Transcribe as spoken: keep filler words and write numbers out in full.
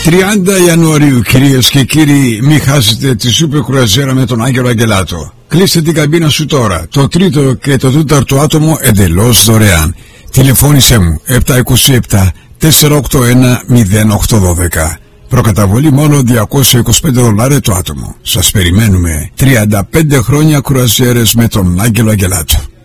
τριάντα Ιανουαρίου, κυρίες και κύριοι, μην χάσετε τη σούπερ κρουαζιέρα με τον Άγγελο Αγγελάτο. Κλείστε την καμπίνα σου τώρα. Το τρίτο και το τέταρτο άτομο εντελώς δωρεάν. Τηλεφώνησέ μου επτά δύο επτά τέσσερα οκτώ ένα μηδέν οκτώ ένα δύο. Προκαταβολή μόνο διακόσια είκοσι πέντε δολάρια το άτομο. Σας περιμένουμε. τριάντα πέντε χρόνια κρουαζιέρες με τον Άγγελο Αγγελάτο.